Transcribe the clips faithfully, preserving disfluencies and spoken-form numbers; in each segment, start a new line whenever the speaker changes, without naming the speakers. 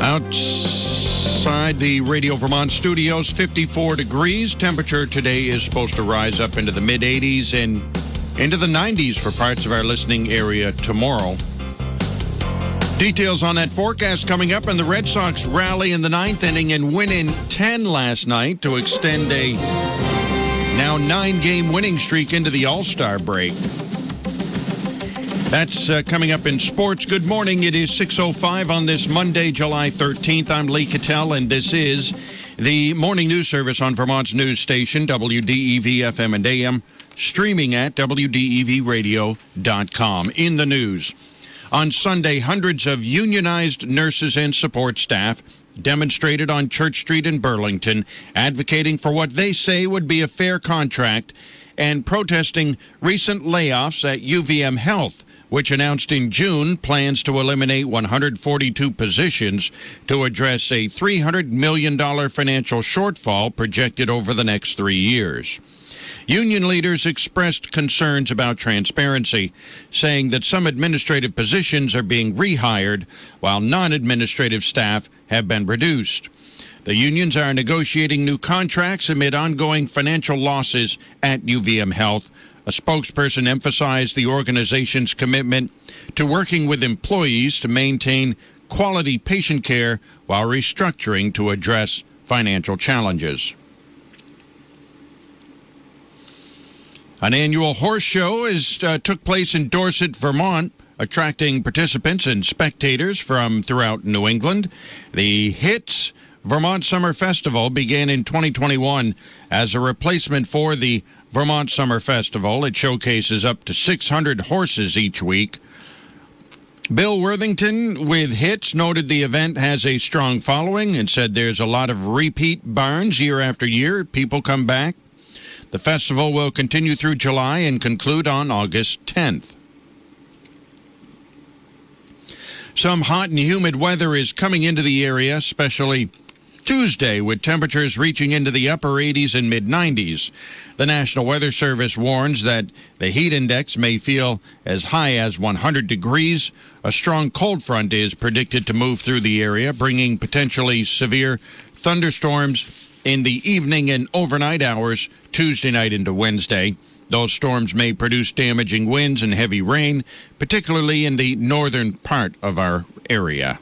Outside the Radio Vermont studios, fifty-four degrees. Temperature today is supposed to rise up into the mid eighties and into the nineties for parts of our listening area tomorrow. Details on that forecast coming up, and the Red Sox rally in the ninth inning and win in ten last night to extend a now nine-game winning streak into the All-Star break. That's uh, coming up in sports. Good morning. It is six oh five on this Monday, July thirteenth. I'm Lee Cattell, and this is the morning news service on Vermont's news station, W D E V F M and A M, streaming at W D E V radio dot com. In the news, on Sunday, hundreds of unionized nurses and support staff demonstrated on Church Street in Burlington, advocating for what they say would be a fair contract and protesting recent layoffs at U V M Health, which announced in June plans to eliminate one hundred forty-two positions to address a three hundred million dollars financial shortfall projected over the next three years. Union leaders expressed concerns about transparency, saying that some administrative positions are being rehired while non-administrative staff have been reduced. The unions are negotiating new contracts amid ongoing financial losses at U V M Health. A spokesperson emphasized the organization's commitment to working with employees to maintain quality patient care while restructuring to address financial challenges. An annual horse show is, uh, took place in Dorset, Vermont, attracting participants and spectators from throughout New England. The HITS Vermont Summer Festival began in twenty twenty-one as a replacement for the Vermont Summer Festival. It showcases up to six hundred horses each week. Bill Worthington with HITS noted the event has a strong following and said there's a lot of repeat barns year after year. People come back. The festival will continue through July and conclude on August tenth. Some hot and humid weather is coming into the area, especially Tuesday, with temperatures reaching into the upper eighties and mid nineties. The National Weather Service warns that the heat index may feel as high as one hundred degrees. A strong cold front is predicted to move through the area, bringing potentially severe thunderstorms in the evening and overnight hours Tuesday night into Wednesday. Those storms may produce damaging winds and heavy rain, particularly in the northern part of our area.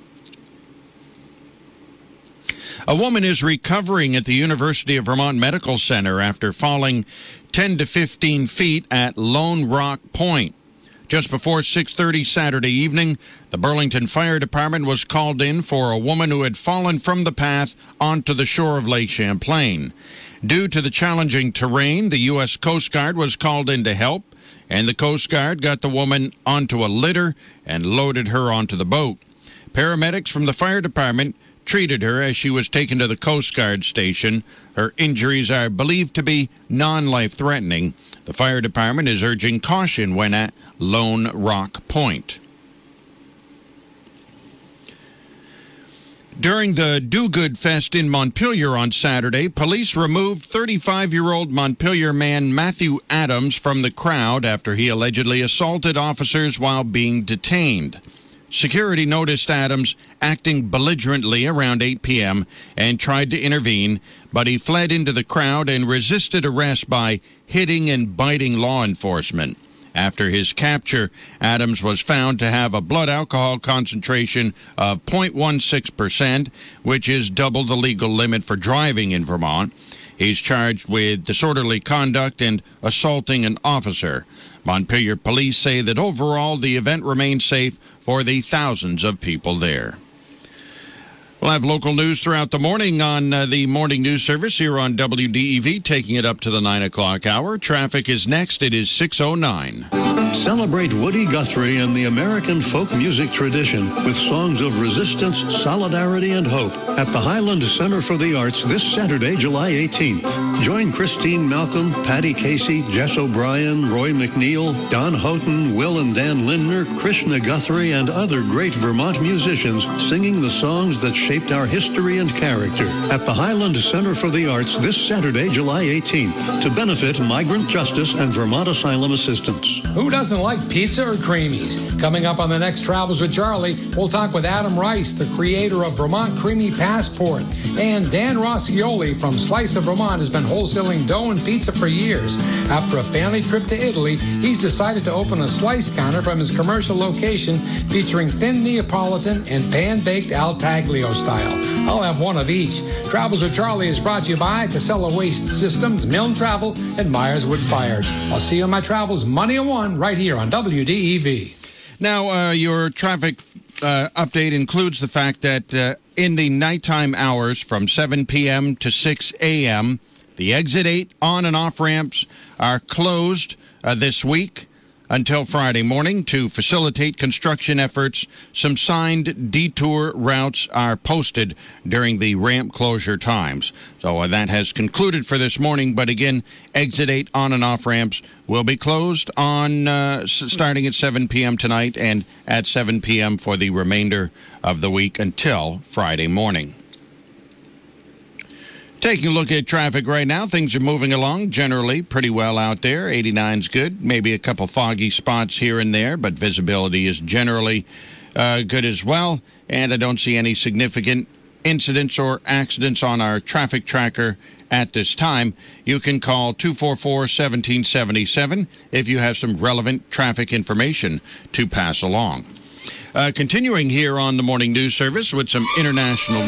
A woman is recovering at the University of Vermont Medical Center after falling ten to fifteen feet at Lone Rock Point. Just before six thirty Saturday evening, the Burlington Fire Department was called in for a woman who had fallen from the path onto the shore of Lake Champlain. Due to the challenging terrain, the U S Coast Guard was called in to help, and the Coast Guard got the woman onto a litter and loaded her onto the boat. Paramedics from the fire department treated her as she was taken to the Coast Guard station. Her injuries are believed to be non-life-threatening. The fire department is urging caution when at Lone Rock Point. During the Do Good Fest in Montpelier on Saturday, police removed thirty-five-year-old Montpelier man Matthew Adams from the crowd after he allegedly assaulted officers while being detained. Security noticed Adams acting belligerently around eight p.m. and tried to intervene, but he fled into the crowd and resisted arrest by hitting and biting law enforcement. After his capture, Adams was found to have a blood alcohol concentration of zero point one six percent, which is double the legal limit for driving in Vermont. He's charged with disorderly conduct and assaulting an officer. Montpelier police say that overall the event remained safe for the thousands of people there. We'll have local news throughout the morning on uh, the morning news service here on W D E V, taking it up to the nine o'clock hour. Traffic is next. It is six oh nine.
Celebrate Woody Guthrie and the American folk music tradition with songs of resistance, solidarity, and hope at the Highland Center for the Arts this Saturday, July eighteenth. Join Christine Malcolm, Patty Casey, Jess O'Brien, Roy McNeil, Don Houghton, Will and Dan Lindner, Krishna Guthrie, and other great Vermont musicians singing the songs that shaped our history and character at the Highland Center for the Arts this Saturday, July eighteenth, to benefit migrant justice and Vermont asylum assistance.
Who doesn't doesn't like pizza or creamies? Coming up on the next Travels with Charlie, we'll talk with Adam Rice, the creator of Vermont Creamy Passport. And Dan Roscioli from Slice of Vermont has been wholesaling dough and pizza for years. After a family trip to Italy, he's decided to open a slice counter from his commercial location featuring thin Neapolitan and pan-baked Al Taglio style. I'll have one of each. Travels with Charlie is brought to you by Casella Waste Systems, Milne Travel, and Myers Wood Fired. I'll see you on my travels Money at one right here on W D E V.
Now, uh, your traffic uh, update includes the fact that uh, in the nighttime hours from seven p.m. to six a.m., the Exit eight on and off ramps are closed uh, this week until Friday morning to facilitate construction efforts. Some signed detour routes are posted during the ramp closure times. So uh, that has concluded for this morning. But again, Exit eight on and off ramps will be closed on uh, s- starting at seven p.m. tonight and at seven p.m. for the remainder of the week until Friday morning. Taking a look at traffic right now, things are moving along generally pretty well out there. eighty-nine's good, maybe a couple foggy spots here and there, but visibility is generally uh, good as well. And I don't see any significant incidents or accidents on our traffic tracker at this time. You can call two four four, one seven seven seven if you have some relevant traffic information to pass along. Uh, continuing here on the Morning News Service with some international